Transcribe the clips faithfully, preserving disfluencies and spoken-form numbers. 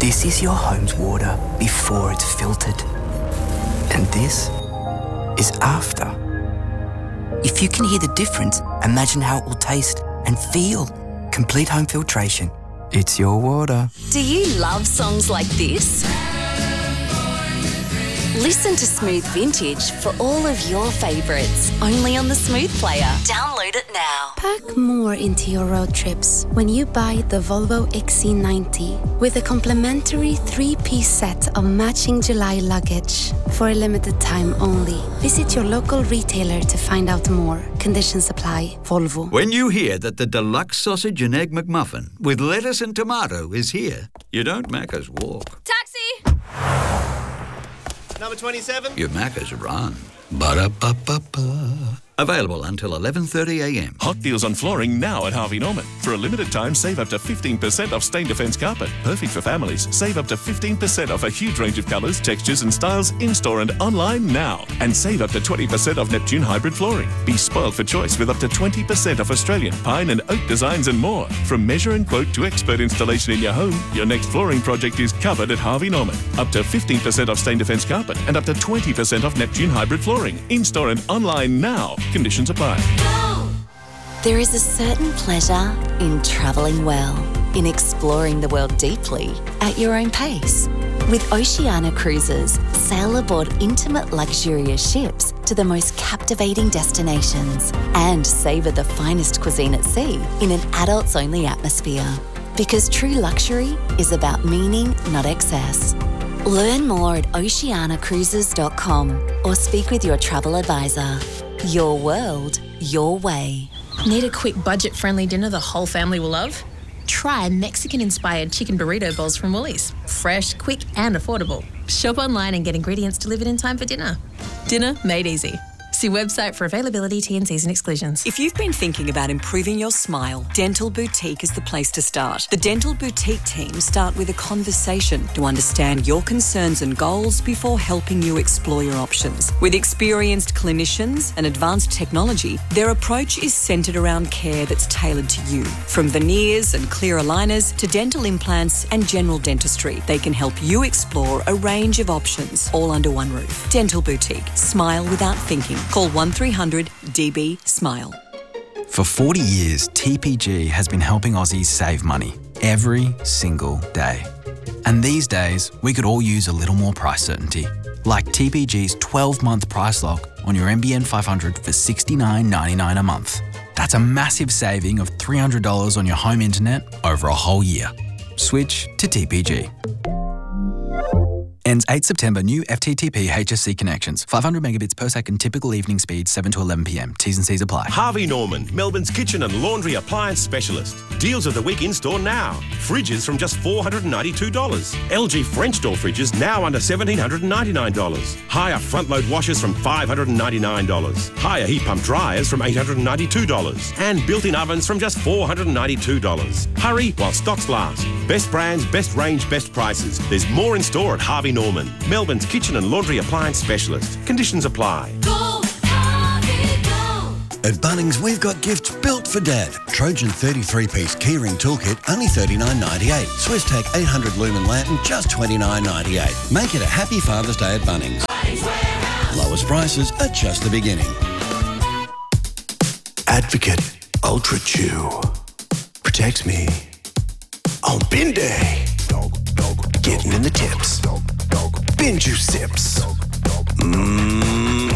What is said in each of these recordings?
This is your home's water before it's filtered. And this is after. If you can hear the difference, imagine how it will taste and feel. Complete home filtration. It's your water. Do you love songs like this? Listen to Smooth Vintage for all of your favourites, only on the Smooth Player. Download it now. Pack more into your road trips when you buy the Volvo X C ninety with a complimentary three-piece set of matching July luggage for a limited time only. Visit your local retailer to find out more. Conditions apply. Volvo. When you hear that the deluxe sausage and egg McMuffin with lettuce and tomato is here, you don't Macca's walk. Taxi! Number twenty-seven. You Macca's run. Ba-da-ba-ba-ba. Available until eleven thirty a m. Hot deals on flooring now at Harvey Norman. For a limited time, save up to fifteen percent off Stain Defence carpet. Perfect for families. Save up to fifteen percent off a huge range of colours, textures and styles in-store and online now. And save up to twenty percent off Neptune hybrid flooring. Be spoiled for choice with up to twenty percent off Australian, pine and oak designs and more. From measure and quote to expert installation in your home, your next flooring project is covered at Harvey Norman. Up to fifteen percent off Stain Defence carpet and up to twenty percent off Neptune hybrid flooring. In-store and online now. Conditions apply. There is a certain pleasure in travelling well, in exploring the world deeply at your own pace. With Oceania Cruises, sail aboard intimate, luxurious ships to the most captivating destinations and savour the finest cuisine at sea in an adults-only atmosphere. Because true luxury is about meaning, not excess. Learn more at oceania cruises dot com or speak with your travel advisor. Your world, your way. Need a quick budget-friendly dinner the whole family will love? Try Mexican-inspired chicken burrito bowls from Woolies. Fresh, quick and affordable. Shop online and get ingredients delivered in time for dinner. Dinner made easy. See website for availability, T and Cs and exclusions. If you've been thinking about improving your smile, Dental Boutique is the place to start. The Dental Boutique team start with a conversation to understand your concerns and goals before helping you explore your options. With experienced clinicians and advanced technology, their approach is centred around care that's tailored to you. From veneers and clear aligners to dental implants and general dentistry, they can help you explore a range of options, all under one roof. Dental Boutique. Smile without thinking. Call one three hundred D B SMILE. For forty years, T P G has been helping Aussies save money every single day. And these days, we could all use a little more price certainty. Like T P G's twelve-month price lock on your N B N five hundred for sixty-nine ninety-nine a month. That's a massive saving of three hundred dollars on your home internet over a whole year. Switch to T P G. Ends eighth September. New F T T P H S C connections. five hundred megabits per second. Typical evening speed seven to eleven p m. T's and C's apply. Harvey Norman, Melbourne's kitchen and laundry appliance specialist. Deals of the week in-store now. Fridges from just four hundred ninety-two dollars. L G French door fridges now under one thousand seven hundred ninety-nine dollars. Higher front-load washers from five hundred ninety-nine dollars. Higher heat pump dryers from eight hundred ninety-two dollars. And built-in ovens from just four hundred ninety-two dollars. Hurry while stocks last. Best brands, best range, best prices. There's more in store at Harvey Norman, Melbourne's kitchen and laundry appliance specialist. Conditions apply. Go, Harvey, go. At Bunnings, we've got gifts built for Dad. Trojan thirty-three piece keyring toolkit, only thirty-nine ninety-eight. Swisstech eight hundred lumen lantern, just twenty-nine ninety-eight. Make it a happy Father's Day at Bunnings. Lowest prices are just the beginning. Advocate Ultra Chew protects me on bin day. Getting in the tips. Bin juice sips. Mmm.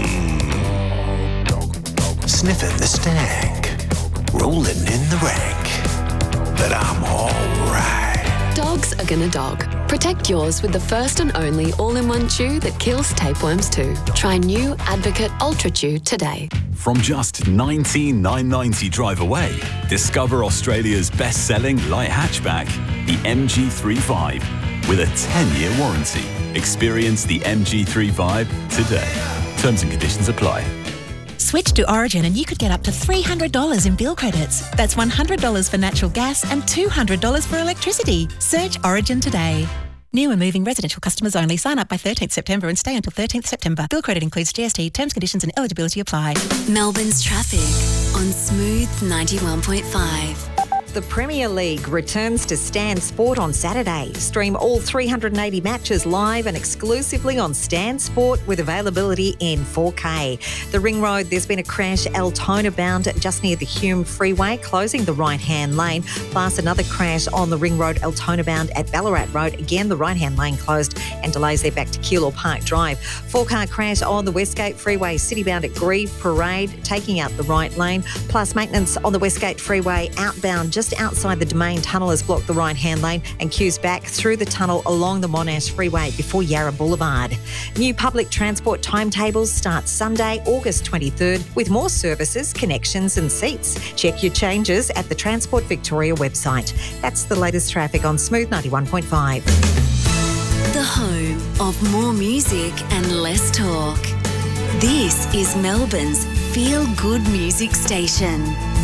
Sniffing the stank. Rolling in the rank. But I'm alright. Dogs are gonna dog. Protect yours with the first and only all-in-one chew that kills tapeworms too. Try new Advocate Ultra Chew today. From just nineteen thousand nine hundred ninety drive away, discover Australia's best-selling light hatchback, the M G thirty-five, with a ten-year warranty. Experience the M G thirty-five today. Terms and conditions apply. Switch to Origin and you could get up to three hundred dollars in bill credits. That's one hundred dollars for natural gas and two hundred dollars for electricity. Search Origin today. New and moving residential customers only. Sign up by thirteenth September and stay until thirteenth September. Bill credit includes G S T. Terms, conditions and eligibility apply. Melbourne's traffic on Smooth ninety-one point five. The Premier League returns to Stan Sport on Saturday. Stream all three hundred eighty matches live and exclusively on Stan Sport with availability in four K. The Ring Road, there's been a crash Altona bound just near the Hume Freeway, closing the right-hand lane, plus another crash on the Ring Road Altona bound at Ballarat Road. Again, the right-hand lane closed and delays there back to Keilor Park Drive. Four-car crash on the Westgate Freeway, city-bound at Grieve Parade, taking out the right lane, plus maintenance on the Westgate Freeway outbound just outside the Domain Tunnel has blocked the right-hand lane and queues back through the tunnel along the Monash Freeway before Yarra Boulevard. New public transport timetables start Sunday, August twenty-third, with more services, connections and seats. Check your changes at the Transport Victoria website. That's the latest traffic on Smooth ninety-one point five. The home of more music and less talk. This is Melbourne's feel-good music station.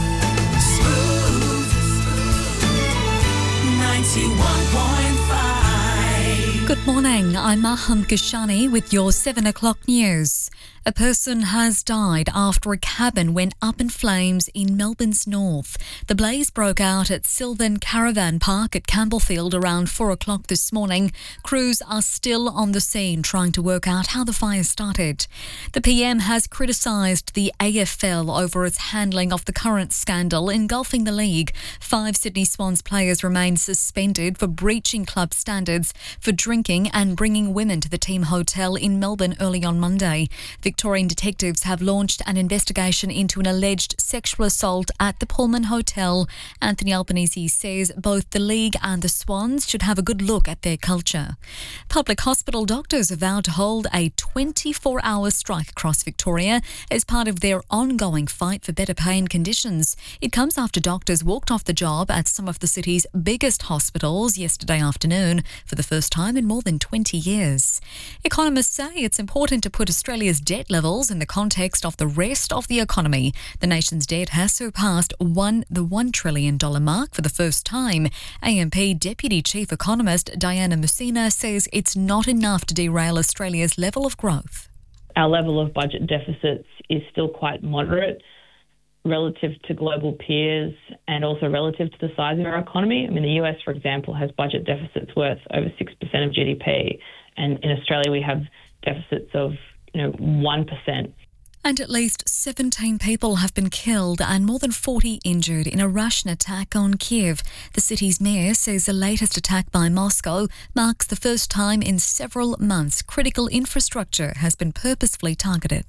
ninety-one point five. Good morning, I'm Maham Kashani with your seven o'clock news. A person has died after a cabin went up in flames in Melbourne's north. The blaze broke out at Sylvan Caravan Park at Campbellfield around four o'clock this morning. Crews are still on the scene trying to work out how the fire started. The P M has criticised the A F L over its handling of the current scandal engulfing the league. Five Sydney Swans players remain suspended for breaching club standards for drinking and bringing women to the team hotel in Melbourne early on Monday. Victorian detectives have launched an investigation into an alleged sexual assault at the Pullman Hotel. Anthony Albanese says both the league and the Swans should have a good look at their culture. Public hospital doctors have vowed to hold a twenty-four hour strike across Victoria as part of their ongoing fight for better pay and conditions. It comes after doctors walked off the job at some of the city's biggest hospitals yesterday afternoon for the first time in more than twenty years. Economists say it's important to put Australia's debt levels in the context of the rest of the economy. The nation's debt has surpassed one the one trillion dollars mark for the first time. A M P Deputy Chief Economist Diana Messina says it's not enough to derail Australia's level of growth. Our level of budget deficits is still quite moderate relative to global peers and also relative to the size of our economy. I mean, the U S, for example, has budget deficits worth over six percent of G D P, and in Australia we have deficits of you know, one percent. And at least seventeen people have been killed and more than forty injured in a Russian attack on Kiev. The city's mayor says the latest attack by Moscow marks the first time in several months critical infrastructure has been purposefully targeted.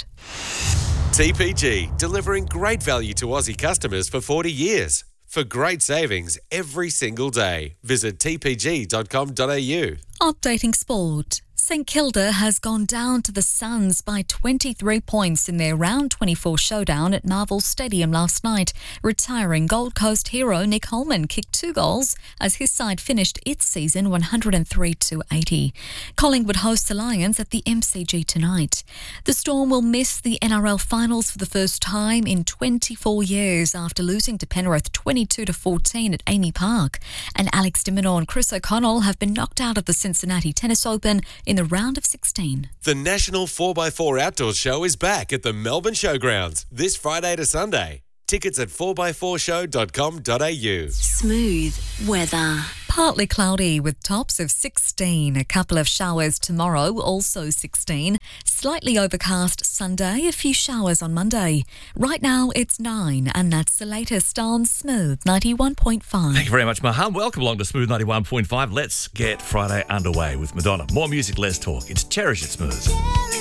T P G, delivering great value to Aussie customers for forty years. For great savings every single day, visit t p g dot com dot a u. Updating sport. St Kilda has gone down to the Suns by twenty-three points in their round twenty-four showdown at Marvel Stadium last night. Retiring Gold Coast hero Nick Holman kicked two goals as his side finished its season one hundred three to eighty. Collingwood hosts the Lions at the M C G tonight. The Storm will miss the N R L finals for the first time in twenty-four years after losing to Penrith twenty-two to fourteen at Amy Park. And Alex de Minaur and Chris O'Connell have been knocked out of the Cincinnati Tennis Open in the round of sixteen. The National four by four Outdoors Show is back at the Melbourne Showgrounds this Friday to Sunday. Tickets at four by four show dot com dot a u. Smooth weather. Partly cloudy with tops of sixteen. A couple of showers tomorrow, also sixteen. Slightly overcast Sunday, a few showers on Monday. Right now it's nine, and that's the latest on Smooth ninety-one point five. Thank you very much, Maham. Welcome along to Smooth ninety-one point five. Let's get Friday underway with Madonna. More music, less talk. It's Cherish It Smooth.